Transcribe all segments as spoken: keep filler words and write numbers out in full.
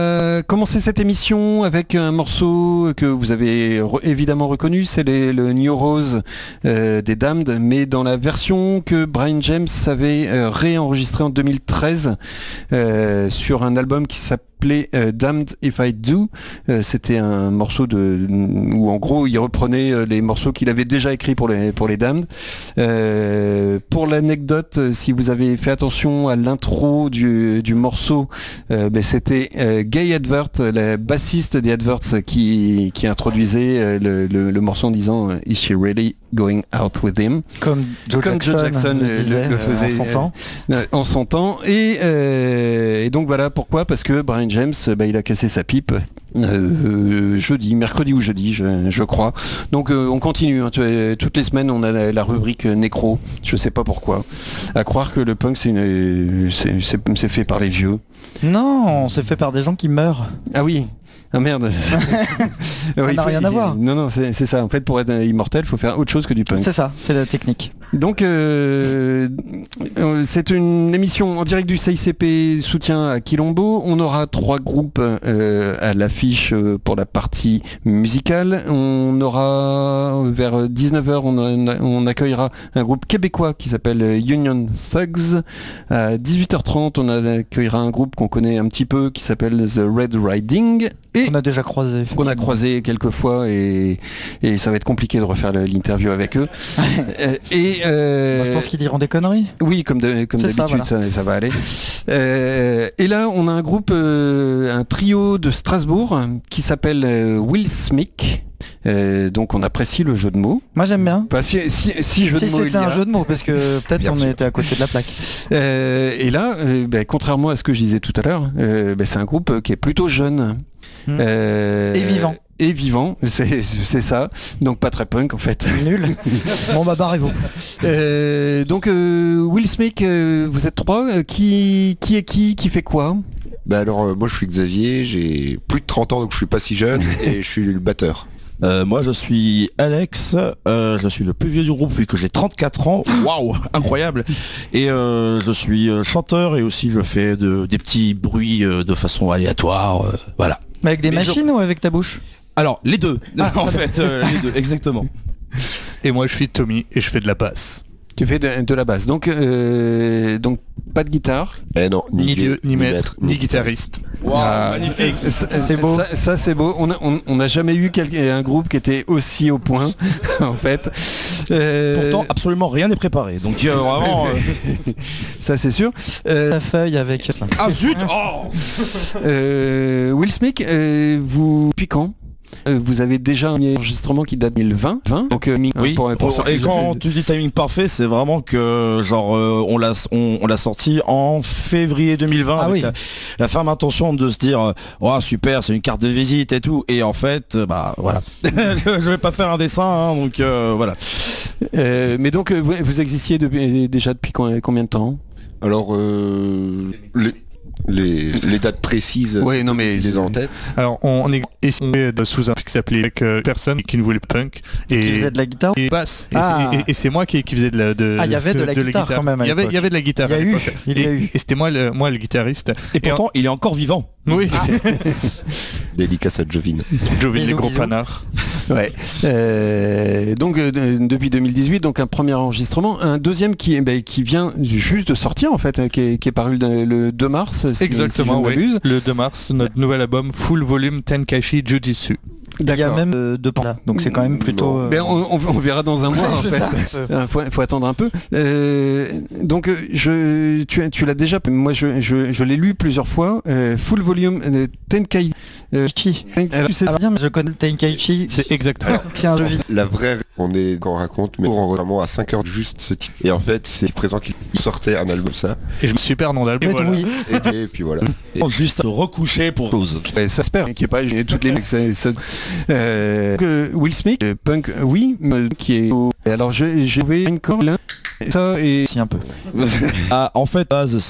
Euh, commencer cette émission avec un morceau que vous avez re- évidemment reconnu, c'est les- le New Rose euh, des Damned, mais dans la version que Brian James avait euh, réenregistrée en deux mille treize euh, sur un album qui s'appelait euh, Damned If I Do. Euh, c'était un morceau de, où en gros il reprenait euh, les morceaux qu'il avait déjà écrits pour les, pour les Damned. Euh, pour l'anecdote, euh, si vous avez fait attention à l'intro du, du morceau, euh, ben, c'était euh, Gay Advert, la bassiste des Adverts, qui, qui introduisait euh, le, le, le morceau en disant euh, Is she really going out with him? Comme Joe Comme Jackson, Joe Jackson le, le, disait, le faisait euh, en son euh, temps. euh, en son temps. Et, euh, et donc voilà pourquoi, parce que Brian James, bah, il a cassé sa pipe euh, jeudi, mercredi ou jeudi, je, je crois. Donc euh, on continue, hein. Toutes les semaines on a la, la rubrique nécro, je sais pas pourquoi. À croire que le punk c'est, une, c'est, c'est, c'est fait par les vieux. Non, c'est fait par des gens qui meurent. Ah oui. Ah merde. Ça Ouais, n'a faut- rien à voir. Non, non, c'est, c'est ça. En fait, pour être immortel, il faut faire autre chose que du punk. C'est ça, c'est la technique. Donc, euh, euh, c'est une émission en direct du C I C P soutien à Quilombo. On aura trois groupes euh, à l'affiche euh, pour la partie musicale. On aura, vers dix-neuf heures, on, on accueillera un groupe québécois qui s'appelle Union Thugs. À dix-huit heures trente, on accueillera un groupe qu'on connaît un petit peu qui s'appelle The Red Riding. Et On a déjà croisé. qu'on a croisé quelques fois et, et ça va être compliqué de refaire le- l'interview avec eux. Euh, et euh, Moi, je pense qu'ils diront des conneries. oui, comme, de- comme C'est ça, d'habitude, ça, ça va aller. Euh, et là, on a un groupe, euh, un trio de Strasbourg qui s'appelle euh, Will Smith. Euh, donc on apprécie le jeu de mots. Moi, j'aime bien. Enfin, si, si, si jeu Si de mots il y c'était un a. jeu de mots, parce que peut-être Bien on sûr. était à côté de la plaque. Euh, et là, euh, ben, contrairement à ce que je disais tout à l'heure, euh, ben, c'est un groupe qui est plutôt jeune. Hmm. Euh, Et vivant. Et vivant, c'est, c'est ça. Donc pas très punk en fait. Nul. Bon, bah, barrez-vous. Euh, donc euh, Will Smith, euh, vous êtes trois. euh, Qui, qui est qui Qui fait quoi? Bah alors euh, moi je suis Xavier, j'ai plus de trente ans donc je suis pas si jeune et je suis le batteur. Euh, moi je suis Alex, euh, je suis le plus vieux du groupe vu que j'ai trente-quatre ans, waouh, incroyable. Et euh, je suis euh, chanteur et aussi je fais de, des petits bruits euh, de façon aléatoire, euh, voilà. Mais avec des Mais je- machines ou avec ta bouche? Alors les deux, en fait, euh, les deux, exactement. Et moi je suis Tommy et je fais de la basse. Tu fais de, de la basse. Donc, euh, donc pas de guitare. Eh non, ni, Ni dieu, dieu, ni maître, ni guitariste. Waouh, Ah, magnifique. ça- C'est beau. Ça, ça, c'est beau. On n'a on, on n'a jamais eu quel- un groupe qui était aussi au point, en fait. Euh, Pourtant absolument rien n'est préparé, donc euh, vraiment. euh, ça c'est sûr. Euh, La feuille avec... Ah zut, oh. euh, Will Smith, euh, vous depuis quand Euh, vous avez déjà un enregistrement qui date de deux mille vingt, vingt donc euh, mi- Oui, pour- pour pour- sortir et de- quand tu dis timing parfait, c'est vraiment que genre euh, on l'a on, on l'a sorti en février deux mille vingt Ah avec oui. la, la ferme intention de se dire euh, oh super, c'est une carte de visite et tout, et en fait euh, bah voilà, je, je vais pas faire un dessin hein, donc euh, voilà. Euh, mais donc euh, vous, vous existiez depuis- déjà depuis com- combien de temps? Alors euh, les, les, les dates précises, Ouais, non mais je les ai en tête. Alors on, on est essayé de sous un qui s'appelait avec euh, personne qui ne voulait pas punk et Qui faisait de la guitare. et basse. Et, Ah. c'est- et- et c'est moi qui, qui faisais de la de, Ah, il y avait de la guitare quand même à Il y avait, l'époque. il y avait de la guitare. Il y a à eu, l'époque. il y a et, eu. et c'était moi le moi le guitariste. Et pourtant il est encore vivant. Oui. Dédicace à Jovin. Jovin Bisous, les gros bisous. panards. Ouais. Euh, donc euh, de- depuis deux mille dix-huit, donc un premier enregistrement, un deuxième qui, est- ben, qui vient juste de sortir en fait, euh, qui est, qui est paru le, le deux mars. si- si Exactement, je ne oui. m'abuse. Le deux mars, notre nouvel album Full Volume Tenkaichi Jujitsu. Il y a D'accord. même euh, deux pans là. Donc c'est quand même plutôt... euh, Ben, on, on- on verra dans un mois en c'est fait. ça. Il faut, faut attendre un peu. Euh, donc euh, je, tu, tu l'as déjà, moi je, je, je l'ai lu plusieurs fois. euh, full volume euh, Tenkaichi. Euh, Tenkaichi. alors, tu sais- Alors, bien, mais je connais Tenkaichi. C'est exactement. Tiens, je vis. La vraie, on est qu'on raconte, mais on vraiment à cinq heures juste ce titre. Et en fait, c'est présent qu'il sortait un album ça. Et je me super nom d'album. En fait, Voilà. oui. Et, et puis voilà. Et juste recoucher pour cause. Ouais, ça se perd, qu'il n'y ait pas j'ai toutes les ça- ça- euh, donc, euh, Will Smith, euh, punk, euh, oui, mais qui est. au- Alors j'ai j'ai trouvé encore là, ça et Si, un peu. Ah, en fait, base, c'est euh,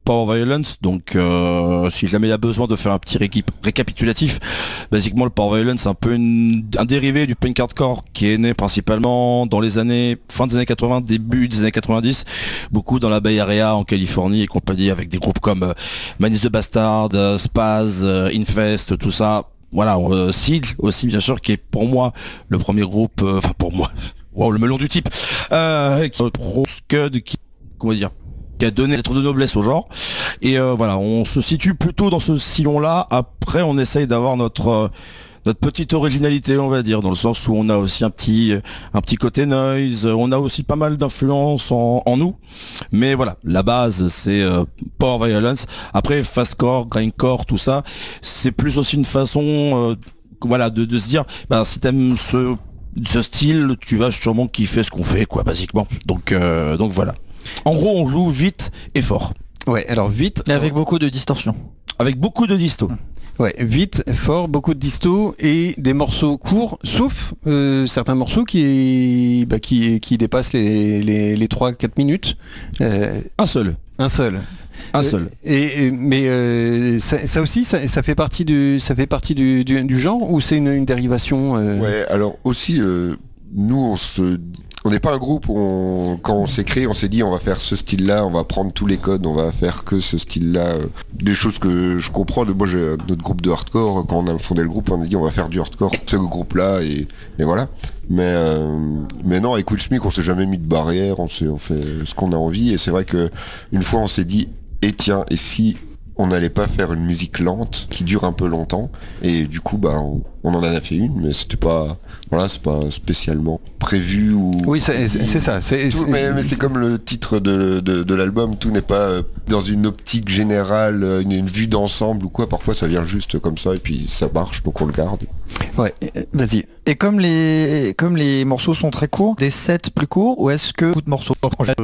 Power Violence, donc euh, si jamais il y a besoin de faire un petit réqui- récapitulatif, basiquement le Power Violence c'est un peu une, un dérivé du punk hardcore qui est né principalement dans les années fin des années quatre-vingts, début des années quatre-vingt-dix, beaucoup dans la Bay Area en Californie et compagnie, avec des groupes comme euh, Manis the Bastard, euh, Spaz, euh, Infest, tout ça. Voilà, euh, Siege aussi bien sûr, qui est pour moi le premier groupe, enfin euh, pour moi, wow, le melon du type, euh, qui, Pro Scud, qui, comment dire, qui a donné lettre de noblesse au genre. Et euh, voilà, on se situe plutôt dans ce sillon-là. Après, on essaye d'avoir notre euh, notre petite originalité, on va dire, dans le sens où on a aussi un petit un petit côté noise. On a aussi pas mal d'influence en, en nous. Mais voilà, la base c'est euh, Power Violence. Après, fastcore, grindcore, tout ça, c'est plus aussi une façon, euh, voilà, de, de se dire, bah, si t'aimes ce ce style, tu vas sûrement kiffer ce qu'on fait, quoi, basiquement. Donc euh, donc voilà. En gros, on joue vite et fort. Ouais, alors vite. Et avec beaucoup de distorsion. Avec beaucoup de disto. Ouais, vite, fort, beaucoup de disto et des morceaux courts, sauf euh, certains morceaux qui, bah, qui, qui dépassent les, les, les trois quatre minutes. Euh, un seul. Un seul. Un seul. Et, et mais euh, ça, ça aussi, ça, ça fait partie du, ça fait partie du, du, du genre, ou c'est une, une dérivation euh... Ouais, alors aussi, euh, nous on se on n'est pas un groupe où on, quand on s'est créé, on s'est dit on va faire ce style-là, on va prendre tous les codes, on va faire que ce style-là. Euh, des choses que je comprends. De, moi, j'ai notre groupe de hardcore, quand on a fondé le groupe, on a dit on va faire du hardcore, ce groupe-là, et, et voilà. Mais, euh, mais non, avec Will Smith, on s'est jamais mis de barrière, on, s'est, on fait ce qu'on a envie, et c'est vrai que une fois on s'est dit, et eh tiens, et si on n'allait pas faire une musique lente qui dure un peu longtemps, et du coup bah on, on en a fait une, mais c'était pas voilà, c'est pas spécialement prévu ou oui c'est, c'est, c'est ça c'est, tout, c'est, mais, mais c'est comme le titre de, de, de l'album, tout n'est pas dans une optique générale, une, une vue d'ensemble ou quoi, parfois ça vient juste comme ça et puis ça marche, donc on le garde. Ouais, vas-y. Et comme les comme les morceaux sont très courts, des sets plus courts, ou est-ce que beaucoup de morceaux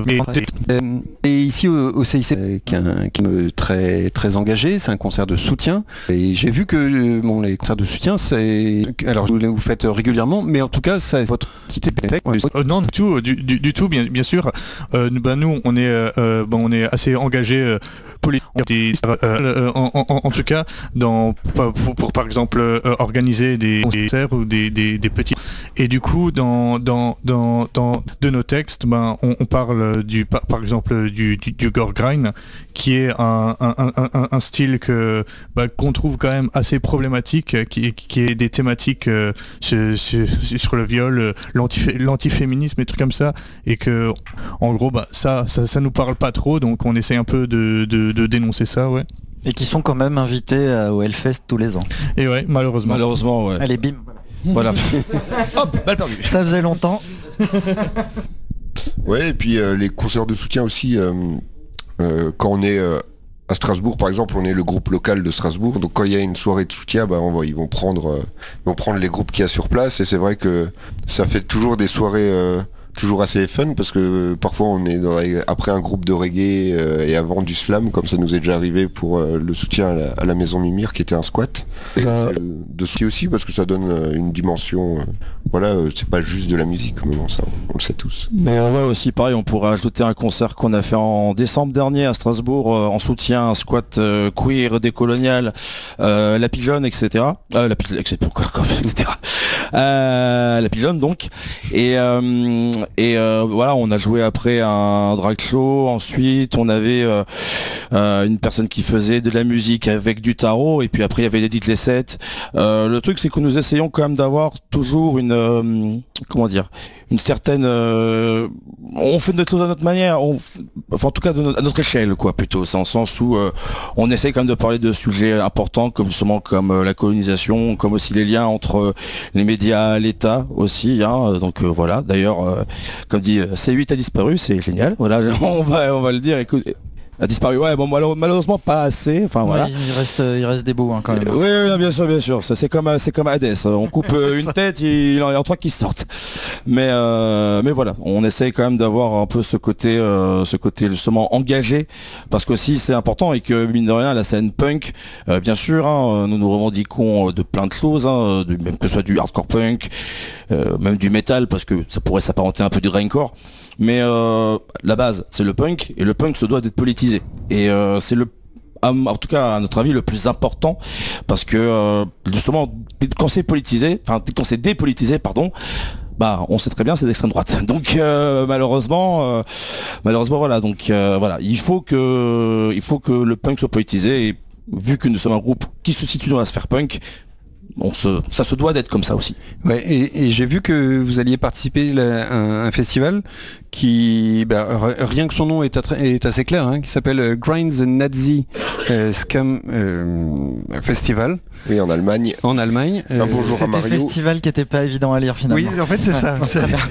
euh, et ici au, au C I C euh, qui est un, qui est très très engagé, c'est un concert de soutien et j'ai vu que bon les concerts de soutien c'est alors vous faites régulièrement, mais en tout cas ça votre quitté euh, non du tout du, du, du tout bien bien sûr euh, bah, nous on est euh, bon on est assez engagé euh, Des, euh, en, en, en tout cas dans, pour, pour par exemple euh, organiser des concerts ou des, des, des petits et du coup dans, dans, dans, dans de nos textes ben, on, on parle du par, par exemple du, du, du gore grind qui est un, un, un, un style que, bah, qu'on trouve quand même assez problématique, qui, qui est des thématiques euh, sur, sur, sur le viol, l'antifé, l'antiféminisme et trucs comme ça, et que en gros bah, ça, ça ça nous parle pas trop, donc on essaie un peu de, de, de dénoncer ça, ouais. Et qui sont quand même invités à, au Hellfest tous les ans. Et ouais, malheureusement. Malheureusement, ouais. Allez, bim. Voilà. Hop, balle perdue. Ça faisait longtemps. Ouais, et puis euh, les concerts de soutien aussi, euh, euh, quand on est euh, à Strasbourg par exemple, on est le groupe local de Strasbourg, donc quand il y a une soirée de soutien, bah, on va, ils vont prendre, euh, ils vont prendre les groupes qu'il y a sur place, et c'est vrai que ça fait toujours des soirées euh, toujours assez fun, parce que euh, parfois on est dans, après un groupe de reggae euh, et avant du slam, comme ça nous est déjà arrivé pour euh, le soutien à la, à la maison Mimir qui était un squat. Et euh, de soutien aussi parce que ça donne euh, une dimension, euh, voilà, euh, c'est pas juste de la musique, mais bon, ça on, on le sait tous. Mais ouais, aussi pareil, on pourrait ajouter un concert qu'on a fait en décembre dernier à Strasbourg euh, en soutien à un squat euh, queer, décolonial, euh, la pigeonne, et cetera. Euh, la pigeonne, et cetera. Euh, la pigeonne donc. Et euh, Et euh, voilà, on a joué après un drag show, ensuite on avait euh, euh, une personne qui faisait de la musique avec du tarot, et puis après il y avait des D J sets. Euh, le truc c'est que nous essayons quand même d'avoir toujours une, euh, comment dire, une certaine... Euh, on fait notre chose à notre manière, on, enfin en tout cas de notre, à notre échelle quoi, plutôt. C'est en sens où euh, on essaie quand même de parler de sujets importants comme justement comme euh, la colonisation, comme aussi les liens entre euh, les médias, l'État aussi, hein, donc euh, voilà. D'ailleurs, euh, comme dit, C huit a disparu, c'est génial. Voilà, on va, on va le dire. Écoute, a disparu. Ouais, bon, malheureusement pas assez. Enfin voilà. Ouais, il reste, il reste des bouts hein, quand même. Oui, oui, bien sûr, bien sûr. Ça c'est comme, c'est comme Hades. On coupe une tête, il en y a trois qui sortent. Mais, euh, mais voilà, on essaye quand même d'avoir un peu ce côté, euh, ce côté justement engagé, parce qu'aussi c'est important et que mine de rien la scène punk, euh, bien sûr, hein, nous nous revendiquons de plein de choses, hein, de, même que ce soit du hardcore punk, euh, même du métal, parce que ça pourrait s'apparenter un peu du grindcore. Mais euh, la base, c'est le punk, et le punk se doit d'être politisé. politisé. Et euh, c'est le en tout cas à notre avis le plus important, parce que euh, justement quand c'est politisé, enfin quand c'est dépolitisé pardon, bah on sait très bien c'est d'extrême droite. Donc euh, malheureusement euh, malheureusement voilà, donc euh, voilà, il faut que il faut que le punk soit politisé, et vu que nous sommes un groupe qui se situe dans la sphère punk, on se, ça se doit d'être comme ça aussi. Ouais, et, et j'ai vu que vous alliez participer à un, un festival qui, bah, rien que son nom est, attra- est assez clair, hein, qui s'appelle Grind the Nazi euh, Scum euh, Festival. Oui, en Allemagne. En Allemagne. C'est un bonjour à C'était un Mario. festival qui était pas évident à lire finalement. Oui, en fait c'est Ouais, ça. très bien.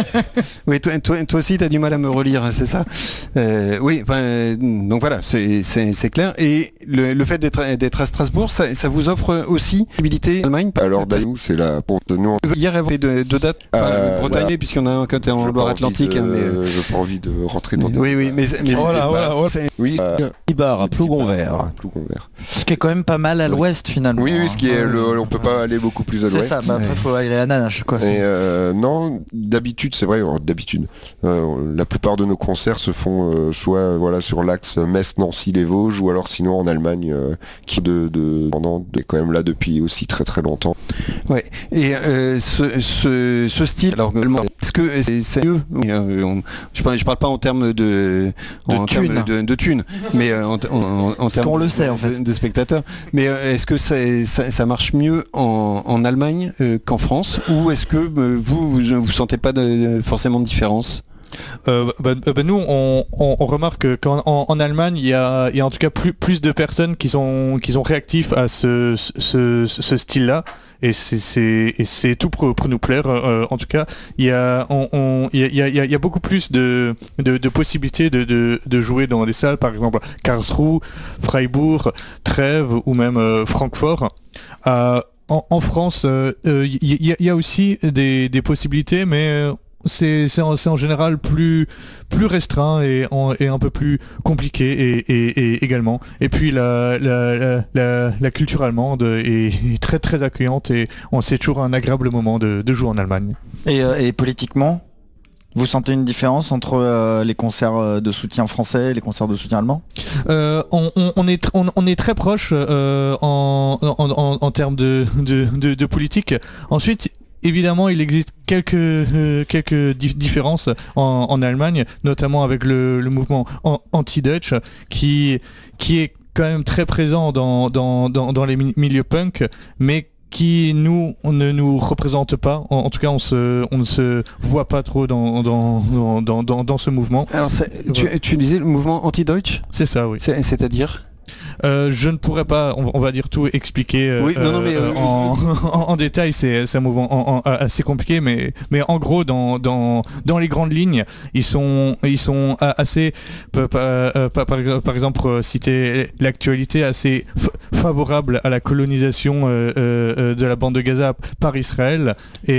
Oui, toi, toi, toi aussi tu as du mal à me relire, c'est ça. euh, Oui, euh, donc voilà, c'est, c'est, c'est clair. Et le, le fait d'être, d'être à Strasbourg, ça, ça vous offre aussi la possibilité en Allemagne. Alors nous, c'est la pour nous. Hier, il y avait deux de dates, Euh, Bretagne, voilà. puisqu'il y en a un côté en J'ai pas Loire-Atlantique. envie de- hein, mais... J'ai pas envie de rentrer dans. Oui, oui, mais, mais Voilà, voilà, voilà. c'est- Oui. euh, Ibar à Plougonvert. Plougonvert. Ce qui est quand même pas mal à l'ouest finalement. Oui, oui, ce qui est hein. le, on peut pas aller beaucoup plus à C'est l'ouest. ça, bah après Ouais. faut aller à Nanache quoi. Et c'est- euh, non, d'habitude, c'est vrai, alors, d'habitude, euh, la plupart de nos concerts se font euh, soit euh, voilà sur l'axe Metz, Nancy, les Vosges, ou alors sinon en Allemagne, euh, qui de, de pendant est quand même là depuis aussi très très longtemps. Ouais. Et euh, ce, ce, ce style, alors est-ce que c'est, c'est mieux oui, euh, on- je, parle, je parle pas en termes de en thunes. termes de, de thunes, mais euh, en, en, en termes qu'on le de- sait, en fait. de, de spectateurs. Mais euh, est-ce que ça, ça, ça marche mieux en, en Allemagne euh, qu'en France, ou est-ce que euh, vous vous vous sentez pas de, forcément de différence? Euh, bah, bah, bah, nous, on, on, on remarque qu'en en, en Allemagne, il y a, il y a en tout cas plus, plus de personnes qui sont, qui sont réactifs à ce, ce, ce style-là. Et c'est, c'est, et c'est tout pour, pour nous plaire. Euh, en tout cas, il y a, on, on, il y, a, il y, a, il y a beaucoup plus de, de, de possibilités de, de, de jouer dans des salles, par exemple Karlsruhe, Freiburg, Trèves ou même euh, Francfort. Euh, en, en France, il euh, euh, y, y, y a aussi des, des possibilités, mais euh, c'est, c'est, en, c'est en général plus, plus restreint et, en, et un peu plus compliqué et, et, et également. Et puis la, la, la, la, la culture allemande est, est très très accueillante, et on c'est toujours un agréable moment de, de jouer en Allemagne. Et, euh, et politiquement, vous sentez une différence entre euh, les concerts de soutien français et les concerts de soutien allemand? Euh, on, on, on, est, tr- on, on est très proche euh, en, en, en, en termes de, de, de, de politique. Ensuite, évidemment, il existe quelques, euh, quelques dif- différences en, en Allemagne, notamment avec le, le mouvement an- anti-Dutch, qui, qui est quand même très présent dans, dans, dans, dans les mi- milieux punk, mais qui nous on ne nous représente pas. En, en tout cas, on se on ne se voit pas trop dans dans dans dans, dans, dans ce mouvement. Alors c'est- tu, tu disais le mouvement anti-Deutsch, C'est ça, oui. c'est, c'est-à-dire? Euh, je ne pourrais pas, on, on va dire tout expliquer euh, Oui, non, non, mais, euh, euh, en, en, en détail, c'est, c'est un mouvement en- en- assez compliqué, mais, mais en gros, dans, dans, dans les grandes lignes, ils sont, ils sont assez, par, par, par, par exemple, pour citer l'actualité, assez f- favorable à la colonisation euh, euh, de la bande de Gaza par Israël,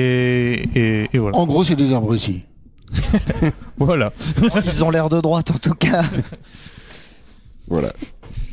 et, et, et voilà. En gros, c'est des abrutis. Voilà. Ils ont l'air de droite en tout cas. Voilà.